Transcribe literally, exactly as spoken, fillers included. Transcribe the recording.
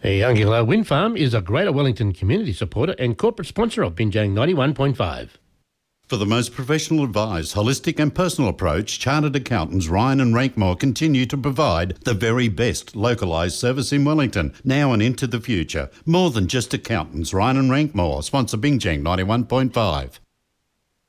The Ungula Wind Farm is a Greater Wellington community supporter and corporate sponsor of Binjang ninety-one point five. For the most professional advised, holistic and personal approach, Chartered Accountants Ryan and Rankmore continue to provide the very best localised service in Wellington, now and into the future. More than just accountants, Ryan and Rankmore sponsor Binjang ninety-one point five.